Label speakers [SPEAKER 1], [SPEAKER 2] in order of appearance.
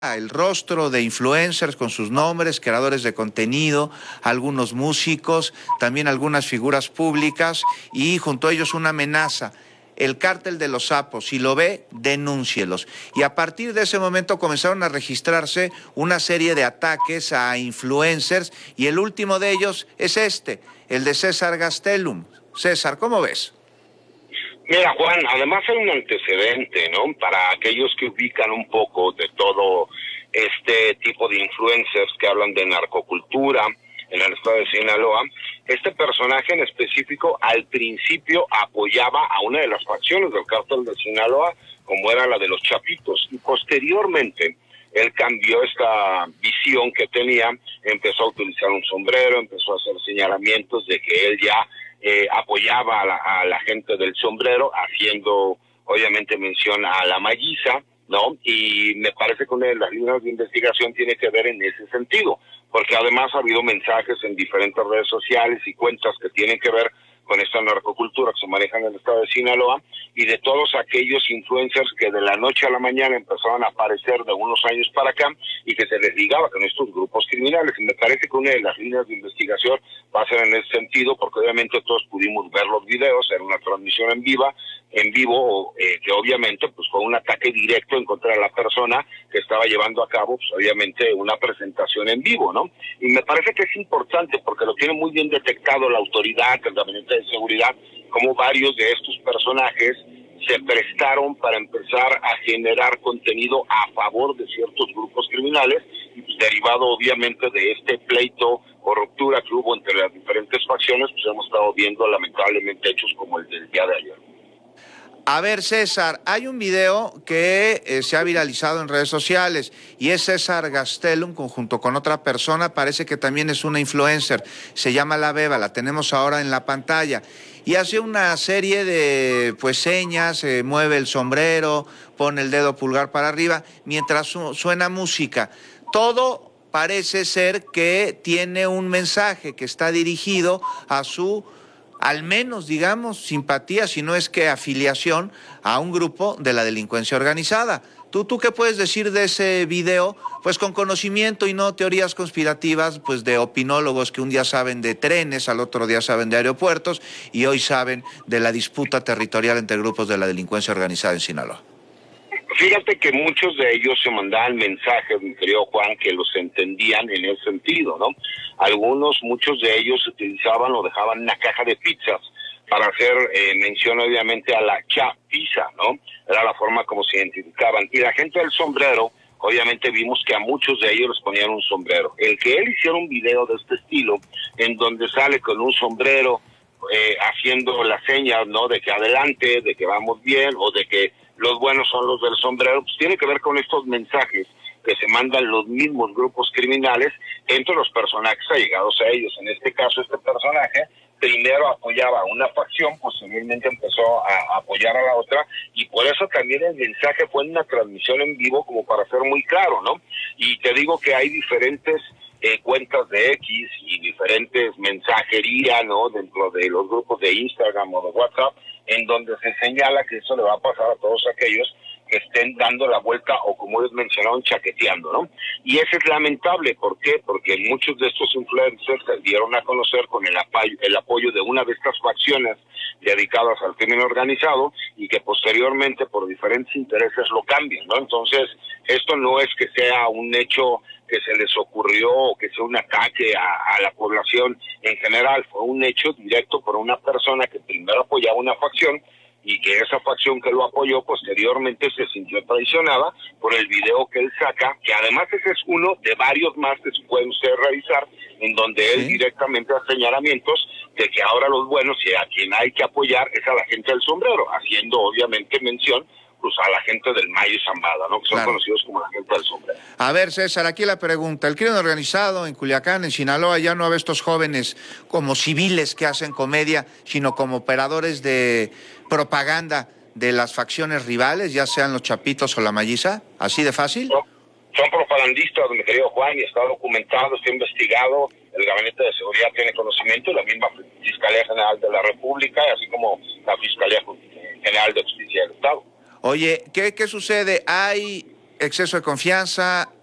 [SPEAKER 1] el rostro de influencers con sus nombres, creadores de contenido, algunos músicos, también algunas figuras públicas y junto a ellos una amenaza. El cártel de los sapos, si lo ve, denúncielos. Y a partir de ese momento comenzaron a registrarse una serie de ataques a influencers y el último de ellos es el de César Gastelum. César, ¿cómo ves?
[SPEAKER 2] Mira, Juan, además hay un antecedente, ¿no? Para aquellos que ubican un poco de todo este tipo de influencers que hablan de narcocultura en el estado de Sinaloa, este personaje en específico al principio apoyaba a una de las facciones del cártel de Sinaloa, como era la de los Chapitos, y posteriormente él cambió esta visión que tenía, empezó a utilizar un sombrero, empezó a hacer señalamientos de que él ya apoyaba a la gente del sombrero, haciendo obviamente mención a la Malliza, ¿no? Y me parece que una de las líneas de investigación tiene que ver en ese sentido, porque además ha habido mensajes en diferentes redes sociales y cuentas que tienen que ver con esta narcocultura que se maneja en el estado de Sinaloa, y de todos aquellos influencers que de la noche a la mañana empezaron a aparecer de unos años para acá y que se les ligaba con estos grupos criminales. Y me parece que una de las líneas de investigación va a ser en ese sentido, porque obviamente todos pudimos ver los videos, era una transmisión en vivo, que obviamente pues fue un ataque directo en contra de la persona que estaba llevando a cabo, pues obviamente una presentación en vivo, ¿no? Y me parece que es importante porque lo tiene muy bien detectado la autoridad, el gabinete de seguridad, como varios de estos personajes se prestaron para empezar a generar contenido a favor de ciertos grupos criminales, y pues derivado obviamente de este pleito o ruptura que hubo entre las diferentes facciones, pues hemos estado viendo lamentablemente hechos como el del día de ayer.
[SPEAKER 1] A ver, César, hay un video que se ha viralizado en redes sociales y es César Gastelum junto con otra persona, parece que también es una influencer, se llama La Beba, la tenemos ahora en la pantalla, y hace una serie de señas, mueve el sombrero, pone el dedo pulgar para arriba, mientras suena música. Todo parece ser que tiene un mensaje que está dirigido a su, al menos, digamos, simpatía, si no es que afiliación a un grupo de la delincuencia organizada. ¿Tú qué puedes decir de ese video? Pues con conocimiento y no teorías conspirativas, pues de opinólogos que un día saben de trenes, al otro día saben de aeropuertos y hoy saben de la disputa territorial entre grupos de la delincuencia organizada en Sinaloa.
[SPEAKER 2] Fíjate que muchos de ellos se mandaban mensajes, mi querido Juan, que los entendían en ese sentido, ¿no? Muchos de ellos utilizaban o dejaban una caja de pizzas para hacer mención obviamente a la Pizza, ¿no? Era la forma como se identificaban. Y la gente del sombrero, obviamente vimos que a muchos de ellos les ponían un sombrero. El que él hiciera un video de este estilo, en donde sale con un sombrero, haciendo la señal, ¿no? De que adelante, de que vamos bien, o de que los buenos son los del sombrero, pues tiene que ver con estos mensajes que se mandan los mismos grupos criminales entre los personajes allegados a ellos. En este caso, este personaje primero apoyaba a una facción, posteriormente empezó a apoyar a la otra, y por eso también el mensaje fue en una transmisión en vivo, como para ser muy claro, ¿no? Y te digo que hay diferentes cuentas de X y diferentes mensajería, ¿no? Dentro de los grupos de Instagram o de WhatsApp, en donde se señala que eso le va a pasar a todos aquellos que estén dando la vuelta o, como ellos mencionaron, chaqueteando, ¿no? Y eso es lamentable. ¿Por qué? Porque muchos de estos influencers se dieron a conocer con el apoyo de una de estas facciones dedicadas al crimen organizado y que posteriormente por diferentes intereses lo cambian, ¿no? Entonces, esto no es que sea un hecho que se les ocurrió o que sea un ataque a la población en general, fue un hecho directo por una persona que primero apoyaba una facción y que esa facción que lo apoyó posteriormente se sintió traicionada por el video que él saca, que además ese es uno de varios más que se pueden ustedes revisar, en donde él directamente hace señalamientos de que ahora los buenos y a quien hay que apoyar es a la gente del sombrero, haciendo obviamente mención pues a la gente del Mayo y Zambada, ¿no? Que son conocidos como la gente del sombrero.
[SPEAKER 1] A ver, César, aquí la pregunta. El crimen organizado en Culiacán, en Sinaloa, ya no ve estos jóvenes como civiles que hacen comedia, sino como operadores de propaganda de las facciones rivales, ya sean los Chapitos o la Malliza, ¿así de fácil?
[SPEAKER 2] Son propagandistas, mi querido Juan, y está documentado, está investigado, el Gabinete de Seguridad tiene conocimiento, la misma Fiscalía General de la República, así como la Fiscalía General de Justicia del Estado.
[SPEAKER 1] Oye, ¿qué sucede? Hay exceso de confianza,